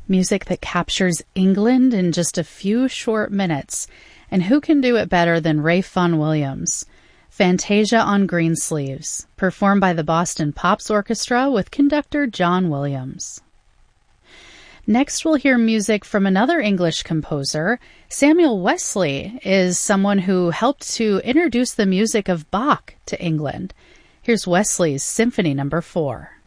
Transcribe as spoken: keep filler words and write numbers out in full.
Music that captures England in just a few short minutes. And who can do it better than Ralph Vaughan Williams? Fantasia on Greensleeves, performed by the Boston Pops Orchestra with conductor John Williams. Next, we'll hear music from another English composer. Samuel Wesley is someone who helped to introduce the music of Bach to England. Here's Wesley's Symphony Number Four.